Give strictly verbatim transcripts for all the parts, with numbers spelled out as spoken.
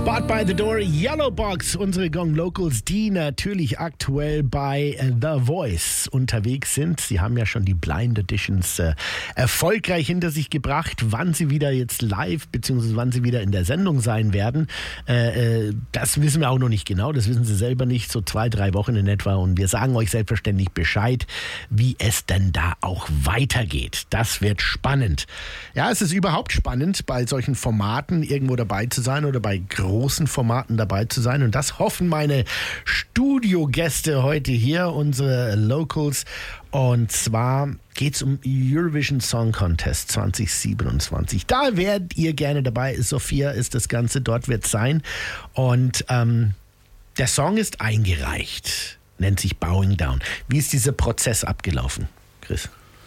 Spot by the Door, Yellowbox, unsere Gong Locals, die natürlich aktuell bei The Voice unterwegs sind. Sie haben ja schon die Blind Auditions äh, erfolgreich hinter sich gebracht. Wann sie wieder jetzt live, beziehungsweise wann sie wieder in der Sendung sein werden, äh, äh, das wissen wir auch noch nicht genau. Das wissen sie selber nicht, so zwei, drei Wochen in etwa. Und wir sagen euch selbstverständlich Bescheid, wie es denn da auch weitergeht. Das wird spannend. Ja, es ist überhaupt spannend, bei solchen Formaten irgendwo dabei zu sein oder bei großen Formaten dabei zu sein. Und das hoffen meine Studiogäste heute hier, unsere Locals. Und zwar geht es um Eurovision Song Contest zwanzig siebenundzwanzig. Da werdet ihr gerne dabei. Sophia ist das Ganze, dort wird es sein. Und ähm, der Song ist eingereicht, nennt sich Bowing Down. Wie ist dieser Prozess abgelaufen, Chris?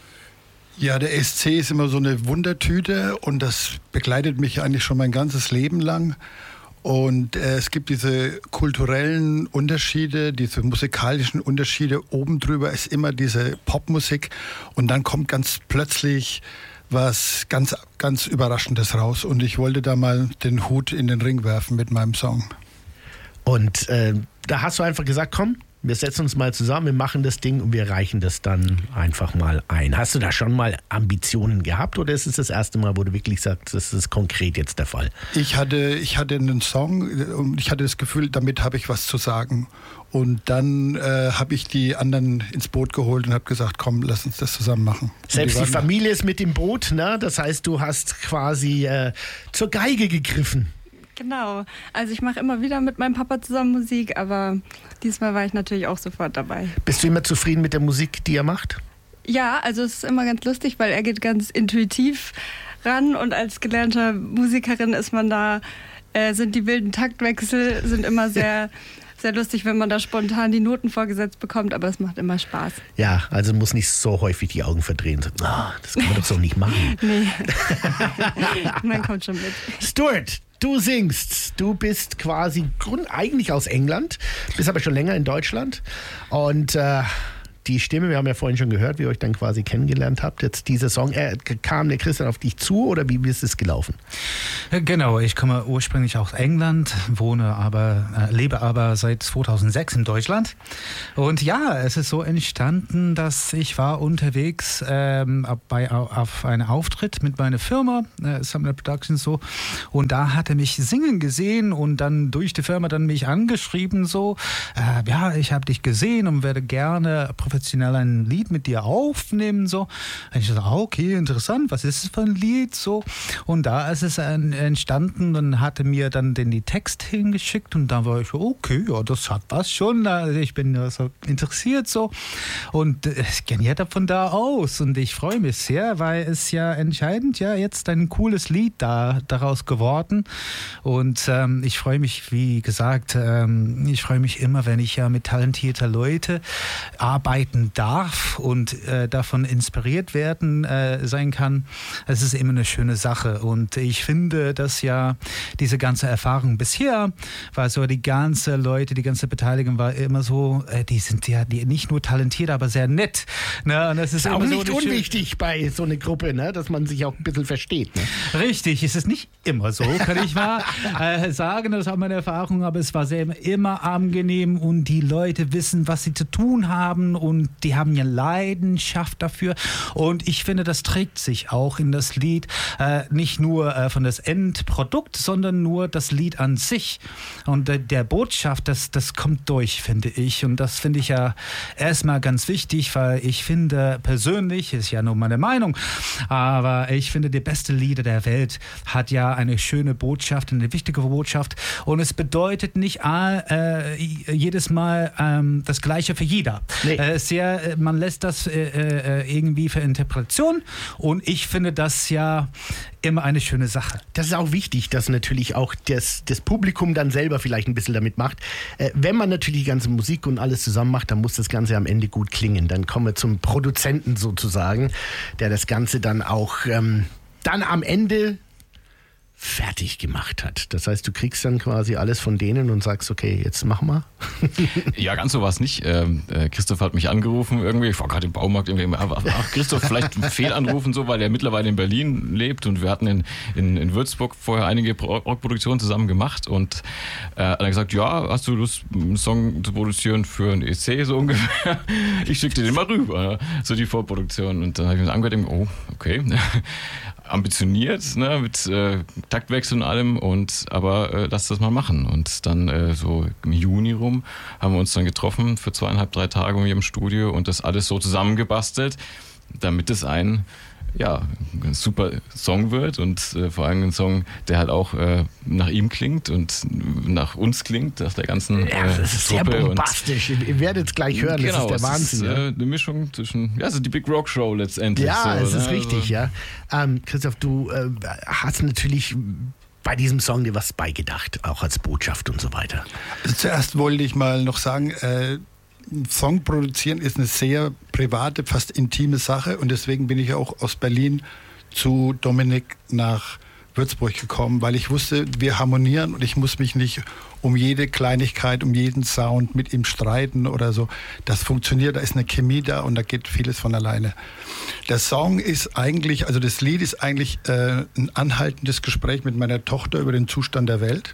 Ja, der S C ist immer so eine Wundertüte und das begleitet mich eigentlich schon mein ganzes Leben lang. Und äh, es gibt diese kulturellen Unterschiede, diese musikalischen Unterschiede. Oben drüber ist immer diese Popmusik und dann kommt ganz plötzlich was ganz, ganz Überraschendes raus. Und ich wollte da mal den Hut in den Ring werfen mit meinem Song. Und äh, da hast du einfach gesagt, komm, wir setzen uns mal zusammen, wir machen das Ding und wir reichen das dann einfach mal ein. Hast du da schon mal Ambitionen gehabt oder ist es das erste Mal, wo du wirklich sagst, das ist konkret jetzt der Fall? Ich hatte, ich hatte einen Song und ich hatte das Gefühl, damit habe ich was zu sagen. Und dann äh, habe ich die anderen ins Boot geholt und habe gesagt, komm, lass uns das zusammen machen. Selbst die, die Familie ist mit im Boot, ne? Das heißt, du hast quasi äh, zur Geige gegriffen. Genau, also ich mache immer wieder mit meinem Papa zusammen Musik, aber diesmal war ich natürlich auch sofort dabei. Bist du immer zufrieden mit der Musik, die er macht? Ja, also es ist immer ganz lustig, weil er geht ganz intuitiv ran und als gelernte Musikerin ist man da, äh, sind die wilden Taktwechsel, sind immer sehr... Sehr lustig, wenn man da spontan die Noten vorgesetzt bekommt, aber es macht immer Spaß. Ja, also muss nicht so häufig die Augen verdrehen. So, oh, das kann man doch so nicht machen. Nee, man kommt schon mit. Stuart, du singst. Du bist quasi grund eigentlich aus England, bist aber schon länger in Deutschland. Und äh, die Stimme, wir haben ja vorhin schon gehört, wie ihr euch dann quasi kennengelernt habt. Jetzt dieser Song, äh, kam der Christian auf dich zu oder wie, wie ist es gelaufen? Genau, ich komme ursprünglich aus England, wohne aber, äh, lebe aber seit zweitausendsechs in Deutschland. Und ja, es ist so entstanden, dass ich war unterwegs ähm, bei, auf einem Auftritt mit meiner Firma, äh, Sumner Productions so. Und da hat er mich singen gesehen und dann durch die Firma dann mich angeschrieben so, äh, ja, ich habe dich gesehen und werde gerne professionell ein Lied mit dir aufnehmen so. Und ich dachte, okay, interessant, was ist es für ein Lied so? Und da ist es ein entstanden, dann hatte mir dann den die Text hingeschickt und da war ich so, okay, ja, das hat was schon, also ich bin ja so interessiert so und es ging ja von da aus und ich freue mich sehr, weil es ja entscheidend ja jetzt ein cooles Lied da daraus geworden und ähm, ich freue mich, wie gesagt, ähm, ich freue mich immer, wenn ich ja mit talentierten Leuten arbeiten darf und äh, davon inspiriert werden äh, sein kann. Es ist immer eine schöne Sache und ich finde, dass ja diese ganze Erfahrung bisher war so, die ganze Leute, die ganze Beteiligung war immer so, äh, die sind ja die nicht nur talentiert, aber sehr nett. Ne? Und das ist, ist auch immer nicht so unwichtig schön bei so einer Gruppe, ne? Dass man sich auch ein bisschen versteht. Ne? Richtig, es ist nicht immer so, kann ich mal äh, sagen, das ist auch meine Erfahrung, aber es war sehr immer angenehm und die Leute wissen, was sie zu tun haben und die haben ja Leidenschaft dafür und ich finde, das trägt sich auch in das Lied, äh, nicht nur äh, von das Endprodukt, sondern nur das Lied an sich. Und äh, der Botschaft, das, das kommt durch, finde ich. Und das finde ich ja erstmal ganz wichtig, weil ich finde persönlich, ist ja nur meine Meinung, aber ich finde, die beste Lieder der Welt hat ja eine schöne Botschaft, eine wichtige Botschaft. Und es bedeutet nicht äh, jedes Mal ähm, das Gleiche für jeder. Nee. Äh, sehr, man lässt das äh, äh, irgendwie für Interpretation. Und ich finde das ja immer eine schöne Sache. Das ist auch wichtig, dass natürlich auch das, das Publikum dann selber vielleicht ein bisschen damit macht. Äh, wenn man natürlich die ganze Musik und alles zusammen macht, dann muss das Ganze am Ende gut klingen. Dann kommen wir zum Produzenten sozusagen, der das Ganze dann auch ähm, dann am Ende fertig gemacht hat. Das heißt, du kriegst dann quasi alles von denen und sagst, okay, jetzt mach mal. Ja, ganz so war es nicht. Ähm, äh, Christoph hat mich angerufen irgendwie, ich war gerade im Baumarkt, irgendwie, ach Christoph, vielleicht einen Fehlanruf und so, weil er mittlerweile in Berlin lebt und wir hatten in, in, in Würzburg vorher einige Rockproduktionen zusammen gemacht und äh, hat dann gesagt, ja, hast du Lust, einen Song zu produzieren für ein E C so ungefähr? Ich schicke dir den mal rüber, so die Vorproduktion. Und dann habe ich mir angehört, oh, okay. Ambitioniert, ne, mit äh, Taktwechsel und allem, und aber äh, lass das mal machen. Und dann äh, so im Juni rum haben wir uns dann getroffen für zweieinhalb, drei Tage hier im Studio und das alles so zusammengebastelt, damit es ein ja, ein super Song wird und äh, vor allem ein Song, der halt auch äh, nach ihm klingt und nach uns klingt, nach der ganzen äh, ja, das ist Truppe. Sehr bombastisch. Ihr werdet es gleich hören, genau, das ist der Wahnsinn. Ist, ja. äh, eine Mischung zwischen, ja, so die Big Rock Show letztendlich. Ja, so, es ist ne? richtig, ja. Ähm, Christoph, du äh, hast natürlich bei diesem Song dir was beigedacht, auch als Botschaft und so weiter. Also zuerst wollte ich mal noch sagen, äh, Song produzieren ist eine sehr private, fast intime Sache und deswegen bin ich auch aus Berlin zu Dominik nach Würzburg gekommen, weil ich wusste, wir harmonieren und ich muss mich nicht um jede Kleinigkeit, um jeden Sound mit ihm streiten oder so. Das funktioniert, da ist eine Chemie da und da geht vieles von alleine. Der Song ist eigentlich, also das Lied ist eigentlich äh, ein anhaltendes Gespräch mit meiner Tochter über den Zustand der Welt.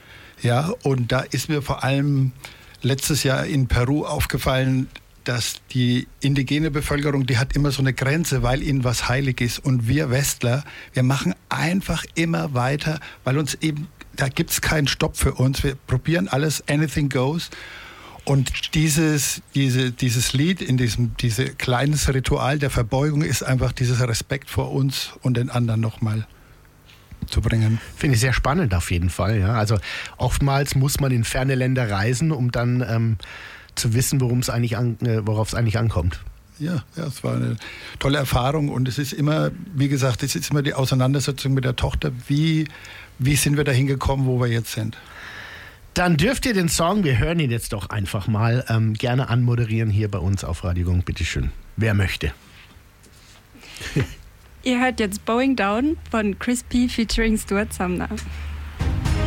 Ja, und da ist mir vor allem letztes Jahr in Peru aufgefallen, dass die indigene Bevölkerung, die hat immer so eine Grenze, weil ihnen was heilig ist. Und wir Westler, wir machen einfach immer weiter, weil uns eben, da gibt es keinen Stopp für uns. Wir probieren alles, anything goes. Und dieses, diese, dieses Lied, in diesem diese kleines Ritual der Verbeugung ist einfach dieses Respekt vor uns und den anderen nochmal zu bringen. Finde ich sehr spannend auf jeden Fall. Ja. Also oftmals muss man in ferne Länder reisen, um dann ähm, zu wissen, worum es eigentlich an, äh, worauf es eigentlich ankommt. Ja, ja, es war eine tolle Erfahrung und es ist immer, wie gesagt, es ist immer die Auseinandersetzung mit der Tochter. Wie, wie sind wir dahin gekommen, wo wir jetzt sind? Dann dürft ihr den Song, wir hören ihn jetzt doch einfach mal, ähm, gerne anmoderieren hier bei uns auf Radio Gong. Bitteschön. Wer möchte? Ihr hört jetzt Bowing Down von Crispy featuring Stuart Sumner.